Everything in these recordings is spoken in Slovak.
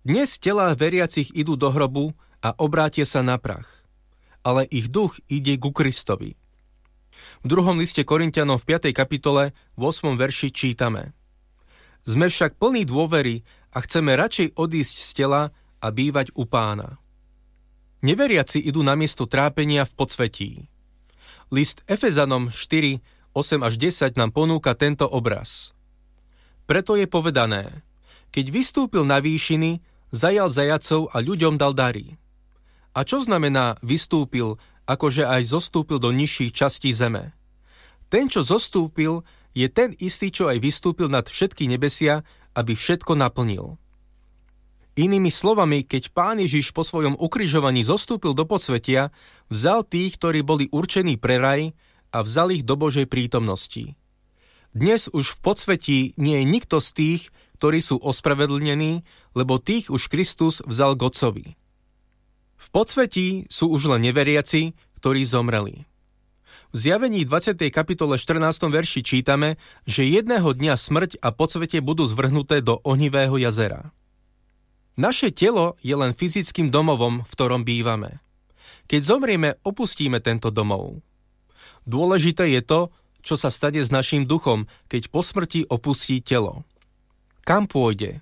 Dnes telá veriacich idú do hrobu a obrátia sa na prach, ale ich duch ide ku Kristovi. V 2. liste Korinťanom v 5. kapitole v 8. verši čítame: Sme však plní dôvery a chceme radšej odísť z tela a bývať u Pána. Neveriaci idú namiesto trápenia v podsvetí. List Efezanom 4, 8 až 10 nám ponúka tento obraz. Preto je povedané: Keď vystúpil na výšiny, zajal zajacov a ľuďom dal dary. A čo znamená vystúpil, akože aj zostúpil do nižších častí zeme? Ten, čo zostúpil, je ten istý, čo aj vystúpil nad všetky nebesia, aby všetko naplnil. Inými slovami, keď Pán Ježiš po svojom ukrižovaní zostúpil do podsvetia, vzal tých, ktorí boli určení pre raj, a vzal ich do Božej prítomnosti. Dnes už v podsvetí nie je nikto z tých, ktorí sú ospravedlnení, lebo tých už Kristus vzal k Otcovi. V podsvetí sú už len neveriaci, ktorí zomreli. V Zjavení 20. kapitole 14. verši čítame, že jedného dňa smrť a podsvetie budú zvrhnuté do ohnivého jazera. Naše telo je len fyzickým domovom, v ktorom bývame. Keď zomrieme, opustíme tento domov. Dôležité je to, čo sa stane s naším duchom, keď po smrti opustí telo. Kam pôjde?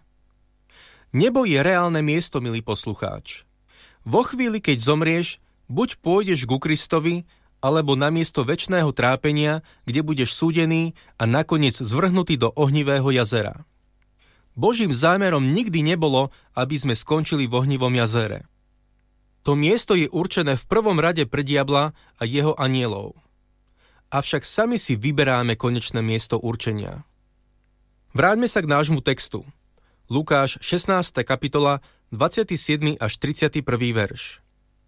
Nebo je reálne miesto, milý poslucháč. Vo chvíli, keď zomrieš, buď pôjdeš ku Kristovi, alebo na miesto večného trápenia, kde budeš súdený a nakoniec zvrhnutý do ohnivého jazera. Božím zámerom nikdy nebolo, aby sme skončili v ohnivom jazere. To miesto je určené v prvom rade pre diabla a jeho anielov. Avšak sami si vyberáme konečné miesto určenia. Vráťme sa k nášmu textu. Lukáš 16. kapitola, 27. až 31. verš.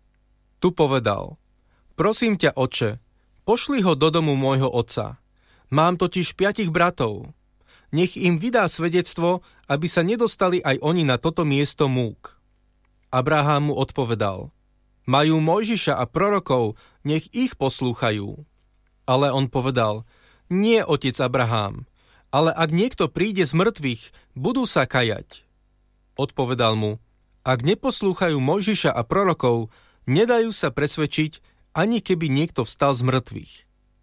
Tu povedal: Prosím ťa, Otče, pošli ho do domu môjho otca. Mám totiž 5 bratov. Nech im vydá svedectvo, aby sa nedostali aj oni na toto miesto múk. Abraham mu odpovedal: Majú Mojžiša a prorokov, nech ich poslúchajú. Ale on povedal: Nie, otec Abraham, ale ak niekto príde z mŕtvych, budú sa kajať. Odpovedal mu: Ak neposlúchajú Mojžiša a prorokov, nedajú sa presvedčiť, ani keby niekto vstal z mŕtvych.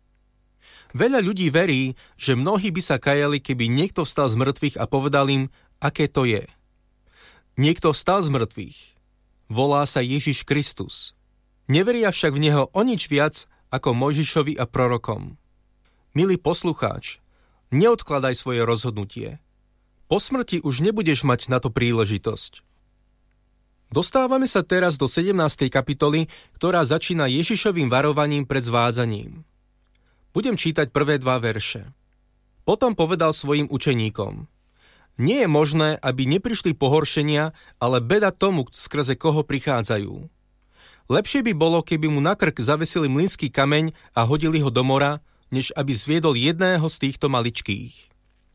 Veľa ľudí verí, že mnohí by sa kajali, keby niekto vstal z mŕtvych a povedal im, aké to je. Niekto vstal z mŕtvych. Volá sa Ježiš Kristus. Neveria však v neho o nič viac ako Mojžišovi a prorokom. Milý poslucháč, neodkladaj svoje rozhodnutie. Po smrti už nebudeš mať na to príležitosť. Dostávame sa teraz do 17. kapitoly, ktorá začína Ježišovým varovaním pred zvádzaním. Budem čítať prvé 2 verše. Potom povedal svojim učeníkom: Nie je možné, aby neprišli pohoršenia, ale beda tomu, skrze koho prichádzajú. Lepšie by bolo, keby mu na krk zavesili mlynský kameň a hodili ho do mora, než aby zviedol jedného z týchto maličkých.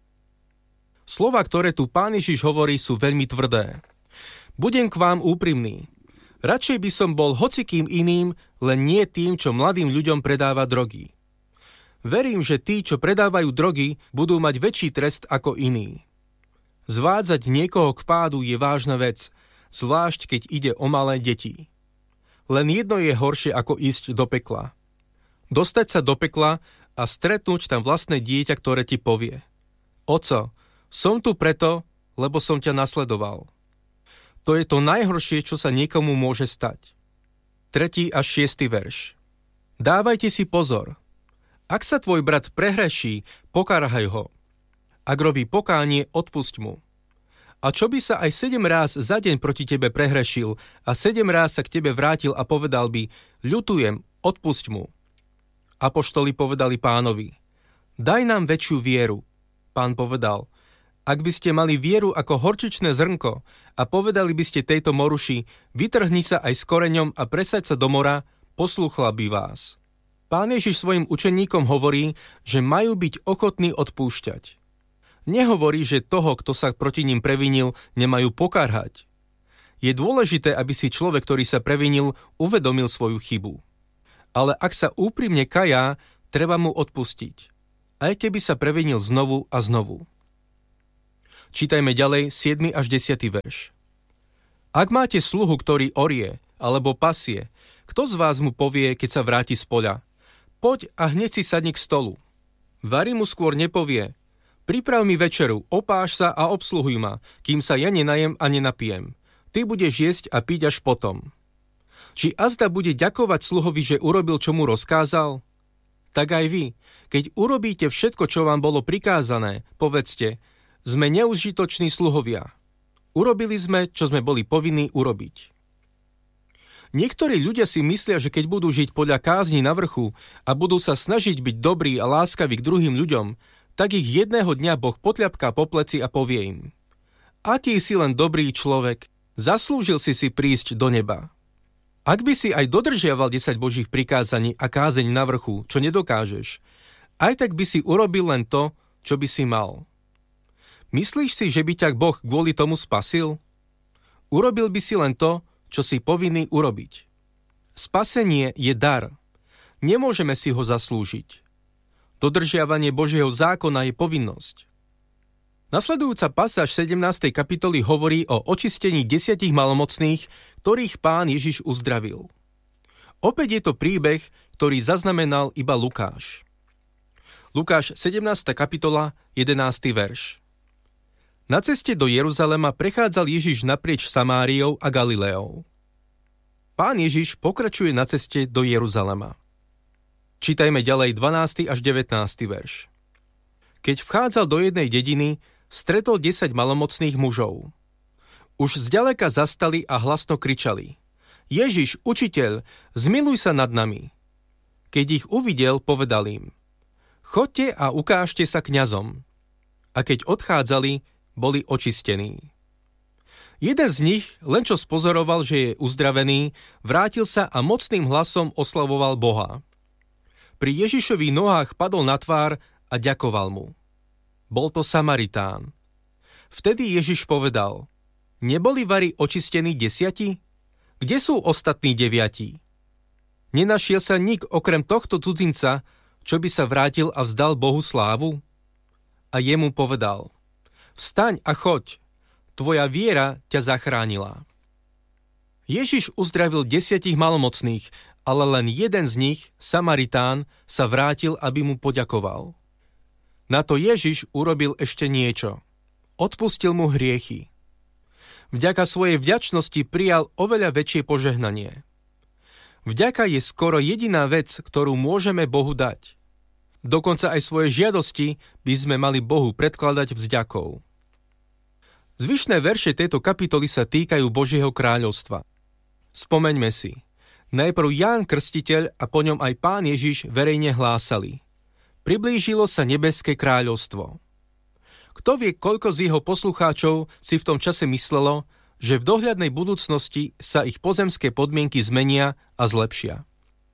Slová, ktoré tu Pán Ježiš hovorí, sú veľmi tvrdé. Budem k vám úprimný. Radšej by som bol hocikým iným, len nie tým, čo mladým ľuďom predáva drogy. Verím, že tí, čo predávajú drogy, budú mať väčší trest ako iní. Zvádzať niekoho k pádu je vážna vec, zvlášť keď ide o malé deti. Len jedno je horšie ako ísť do pekla. Dostať sa do pekla a stretnúť tam vlastné dieťa, ktoré ti povie: Oco, som tu preto, lebo som ťa nasledoval. To je to najhoršie, čo sa niekomu môže stať. 3. až 6. verš. Dávajte si pozor. Ak sa tvoj brat prehreší, pokarhaj ho. Ak robí pokánie, odpusť mu. A čo by sa aj 7 ráz za deň proti tebe prehrešil a 7 ráz sa k tebe vrátil a povedal by: Ľutujem, odpusť mu. Apoštoli povedali Pánovi: Daj nám väčšiu vieru. Pán povedal: Ak by ste mali vieru ako horčičné zrnko a povedali by ste tejto moruši: Vytrhni sa aj s koreňom a presaď sa do mora, poslúchla by vás. Pán Ježiš svojim učeníkom hovorí, že majú byť ochotní odpúšťať. Nehovorí, že toho, kto sa proti ním previnil, nemajú pokarhať. Je dôležité, aby si človek, ktorý sa previnil, uvedomil svoju chybu. Ale ak sa úprimne kajá, treba mu odpustiť. Aj keby sa previnil znovu a znovu. Čítajme ďalej 7. až 10. verš. Ak máte sluhu, ktorý orie, alebo pasie, kto z vás mu povie, keď sa vráti z poľa? Poď a hneď si sadni k stolu. Vari mu skôr nepovie, priprav mi večeru, opáš sa a obsluhuj ma, kým sa ja nenajem a nenapijem. Ty budeš jesť a piť až potom. Či azda bude ďakovať sluhovi, že urobil, čo mu rozkázal? Tak aj vy, keď urobíte všetko, čo vám bolo prikázané, povedzte, sme neužitoční sluhovia. Urobili sme, čo sme boli povinní urobiť. Niektorí ľudia si myslia, že keď budú žiť podľa kázni na vrchu a budú sa snažiť byť dobrí a láskaví k druhým ľuďom, tak ich jedného dňa Boh potľapká po pleci a povie im: Aký si len dobrý človek, zaslúžil si prísť do neba. Ak by si aj dodržiaval 10 Božích prikázaní a kázeň na vrchu, čo nedokážeš, aj tak by si urobil len to, čo by si mal. Myslíš si, že by ťa Boh kvôli tomu spasil? Urobil by si len to, čo si povinný urobiť. Spasenie je dar. Nemôžeme si ho zaslúžiť. Dodržiavanie Božieho zákona je povinnosť. Nasledujúca pasáž 17. kapitoly hovorí o očistení 10 malomocných, ktorých Pán Ježiš uzdravil. Opäť je to príbeh, ktorý zaznamenal iba Lukáš. Lukáš 17. kapitola, 11. verš. Na ceste do Jeruzalema prechádzal Ježiš naprieč Samáriou a Galileou. Pán Ježiš pokračuje na ceste do Jeruzalema. Čítajme ďalej 12. až 19. verš. Keď vchádzal do jednej dediny, stretol 10 malomocných mužov. Už zďaleka zastali a hlasno kričali: Ježiš, učiteľ, zmiluj sa nad nami. Keď ich uvidel, povedal im: Chodte a ukážte sa kňazom. A keď odchádzali, boli očistení. Jeden z nich, len čo spozoroval, že je uzdravený, vrátil sa a mocným hlasom oslavoval Boha. Pri Ježišových nohách padol na tvár a ďakoval mu. Bol to Samaritán. Vtedy Ježiš povedal: Neboli vari očistení 10? Kde sú ostatní 9? Nenašiel sa nik okrem tohto cudzinca, čo by sa vrátil a vzdal Bohu slávu? A jemu povedal: Vstaň a choď, tvoja viera ťa zachránila. Ježiš uzdravil 10 malomocných, ale len jeden z nich, Samaritán, sa vrátil, aby mu poďakoval. Na to Ježiš urobil ešte niečo. Odpustil mu hriechy. Vďaka svojej vďačnosti prijal oveľa väčšie požehnanie. Vďaka je skoro jediná vec, ktorú môžeme Bohu dať. Dokonca aj svoje žiadosti by sme mali Bohu predkladať vďakou. Zvyšné verše tejto kapitoly sa týkajú Božieho kráľovstva. Spomeňme si. Najprv Ján Krstiteľ a po ňom aj Pán Ježiš verejne hlásali: Priblížilo sa nebeské kráľovstvo. Kto vie, koľko z jeho poslucháčov si v tom čase myslelo, že v dohľadnej budúcnosti sa ich pozemské podmienky zmenia a zlepšia.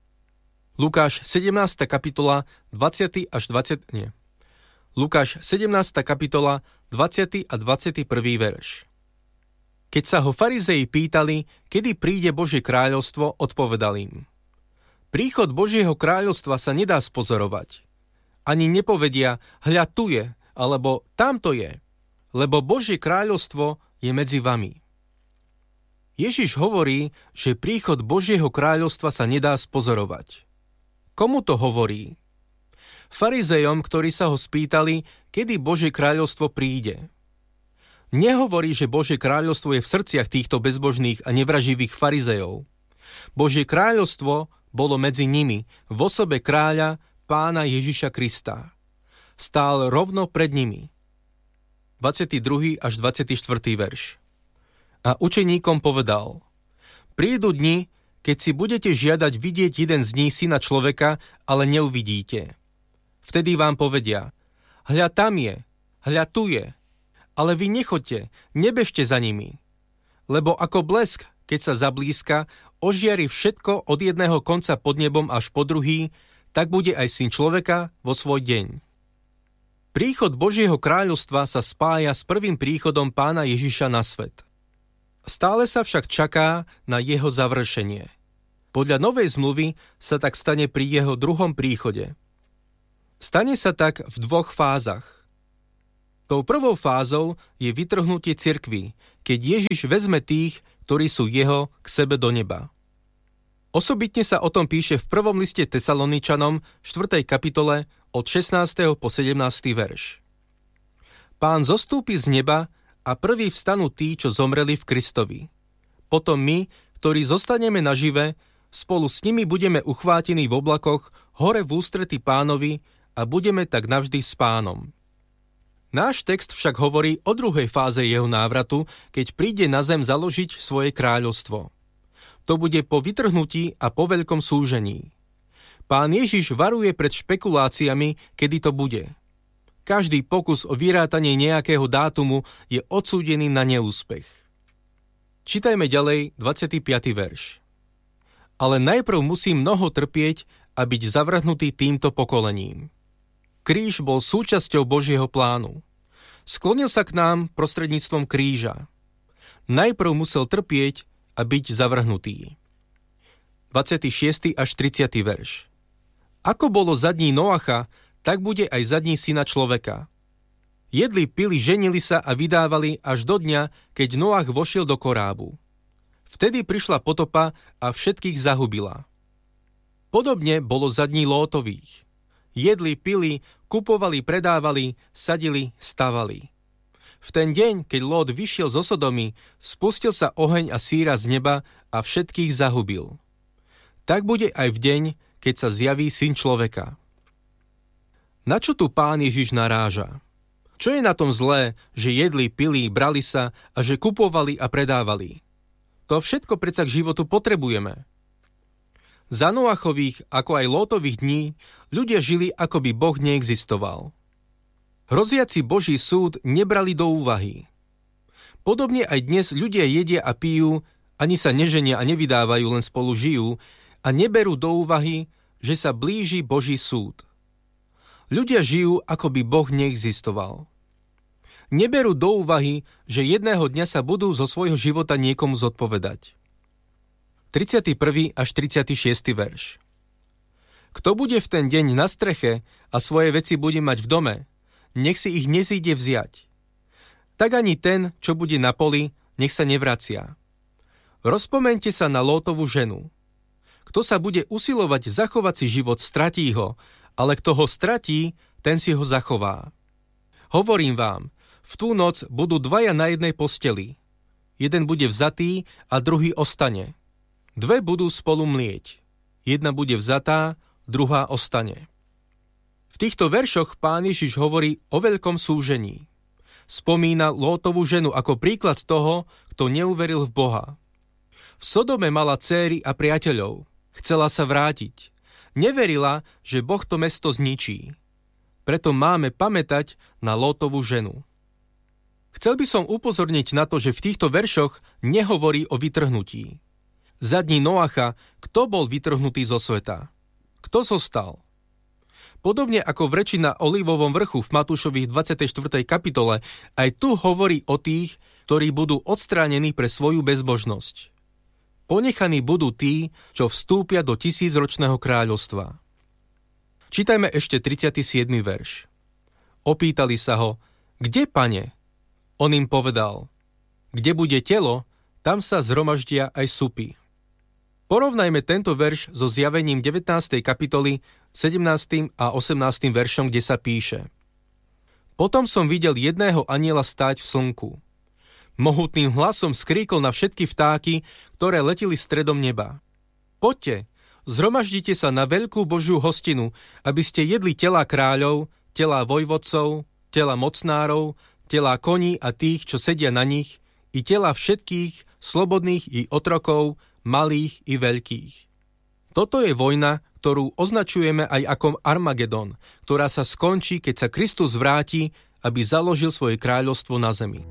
Lukáš 17. kapitola 20. až 20. Lukáš 17. kapitola 20. a 21. verš. Keď sa ho farizei pýtali, kedy príde Božie kráľovstvo, odpovedal im: Príchod Božieho kráľovstva sa nedá spozorovať. Ani nepovedia: hľa tu je, alebo tamto je, lebo Božie kráľovstvo je medzi vami. Ježiš hovorí, že príchod Božieho kráľovstva sa nedá spozorovať. Komu to hovorí? Farizejom, ktorí sa ho spýtali, kedy Božie kráľovstvo príde. Nehovorí, že Božie kráľovstvo je v srdciach týchto bezbožných a nevraživých farizejov. Božie kráľovstvo bolo medzi nimi, v osobe kráľa Pána Ježiša Krista. Stál rovno pred nimi. 22. až 24. verš. A učeníkom povedal: Prídu dni, keď si budete žiadať vidieť jeden z nich syna človeka, ale neuvidíte. Vtedy vám povedia: hľa tam je, hľa tu je. Ale vy nechoďte, nebežte za nimi. Lebo ako blesk, keď sa zablízka, ožiari všetko od jedného konca pod nebom až po druhý, tak bude aj syn človeka vo svoj deň. Príchod Božieho kráľovstva sa spája s prvým príchodom Pána Ježiša na svet. Stále sa však čaká na jeho završenie. Podľa Novej zmluvy sa tak stane pri jeho druhom príchode. Stane sa tak v dvoch fázach. Tou prvou fázou je vytrhnutie cirkvi, keď Ježiš vezme tých, ktorí sú jeho, k sebe do neba. Osobitne sa o tom píše v prvom liste Tesaloničanom 4. kapitole od 16. po 17. verš. Pán zostúpi z neba a prví vstanú tí, čo zomreli v Kristovi. Potom my, ktorí zostaneme nažive, spolu s nimi budeme uchvátení v oblakoch hore v ústrety Pánovi a budeme tak navždy s Pánom. Náš text však hovorí o druhej fáze jeho návratu, keď príde na zem založiť svoje kráľovstvo. To bude po vytrhnutí a po veľkom súžení. Pán Ježiš varuje pred špekuláciami, kedy to bude. Každý pokus o vyrátanie nejakého dátumu je odsúdený na neúspech. Čítajme ďalej 25. verš. Ale najprv musí mnoho trpieť a byť zavrhnutý týmto pokolením. Kríž bol súčasťou Božieho plánu. Sklonil sa k nám prostredníctvom kríža. Najprv musel trpieť a byť zavrhnutý. 26. až 30. verš. Ako bolo za dní Noacha, tak bude aj za dní syna človeka. Jedli, pili, ženili sa a vydávali až do dňa, keď Noach vošiel do korábu. Vtedy prišla potopa a všetkých zahubila. Podobne bolo za dní Lótových. Jedli, pili, kupovali, predávali, sadili, stavali. V ten deň, keď Lót vyšiel zo Sodomy, spustil sa oheň a síra z neba a všetkých zahubil. Tak bude aj v deň, keď sa zjaví Syn človeka. Na čo tu Pán Ježiš naráža? Čo je na tom zlé, že jedli, pili, brali sa a že kupovali a predávali? To všetko predsa k životu potrebujeme. Za Noachových, ako aj Lótových dní, ľudia žili, ako by Boh neexistoval. Hroziaci Boží súd nebrali do úvahy. Podobne aj dnes ľudia jedia a pijú, ani sa neženia a nevydávajú, len spolu žijú a neberú do úvahy, že sa blíži Boží súd. Ľudia žijú, ako by Boh neexistoval. Neberú do úvahy, že jedného dňa sa budú zo svojho života niekomu zodpovedať. 31. až 36. verš. Kto bude v ten deň na streche a svoje veci bude mať v dome, nech si ich nezíde vziať. Tak ani ten, čo bude na poli, nech sa nevracia. Rozpomeňte sa na Lótovu ženu. Kto sa bude usilovať zachovať si život, stratí ho, ale kto ho stratí, ten si ho zachová. Hovorím vám, v tú noc budú dvaja na jednej posteli. Jeden bude vzatý a druhý ostane. Dve budú spolu mlieť. Jedna bude vzatá, druhá ostane. V týchto veršoch Pán Ježiš hovorí o veľkom súžení. Spomína Lótovú ženu ako príklad toho, kto neuveril v Boha. V Sodome mala dcéry a priateľov. Chcela sa vrátiť. Neverila, že Boh to mesto zničí. Preto máme pamätať na Lótovú ženu. Chcel by som upozorniť na to, že v týchto veršoch nehovorí o vytrhnutí. Za dní Noacha, kto bol vytrhnutý zo sveta? Kto zostal? Podobne ako v reči na Olivovom vrchu v Matúšových 24. kapitole, aj tu hovorí o tých, ktorí budú odstránení pre svoju bezbožnosť. Ponechaní budú tí, čo vstúpia do 1000-ročného kráľovstva. Čítajme ešte 37. verš. Opýtali sa ho, kde, Pane? On im povedal, kde bude telo, tam sa zhromaždia aj supy. Porovnajme tento verš so Zjavením 19. kapitoly 17. a 18. veršom, kde sa píše: Potom som videl jedného anjela stáť v slnku. Mohutným hlasom skríkol na všetky vtáky, ktoré leteli stredom neba. Poďte, zhromaždite sa na veľkú Božiu hostinu, aby ste jedli telá kráľov, telá vojvodcov, telá mocnárov, telá koní a tých, čo sedia na nich, i telá všetkých, slobodných i otrokov, malých i veľkých. Toto je vojna, ktorú označujeme aj ako Armagedon, ktorá sa skončí, keď sa Kristus vráti, aby založil svoje kráľovstvo na zemi.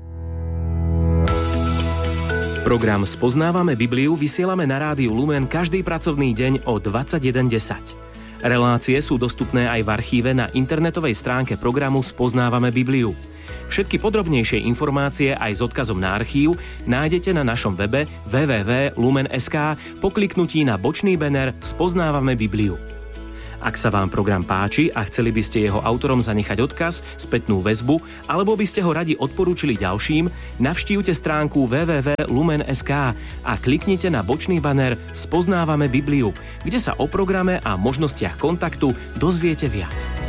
Program Spoznávame Bibliu vysielame na rádiu Lumen každý pracovný deň o 21:10. Relácie sú dostupné aj v archíve na internetovej stránke programu Spoznávame Bibliu. Všetky podrobnejšie informácie aj s odkazom na archív nájdete na našom webe www.lumen.sk po kliknutí na bočný banner Spoznávame Bibliu. Ak sa vám program páči a chceli by ste jeho autorom zanechať odkaz, spätnú väzbu, alebo by ste ho radi odporúčili ďalším, navštívte stránku www.lumen.sk a kliknite na bočný banér Spoznávame Bibliu, kde sa o programe a možnostiach kontaktu dozviete viac.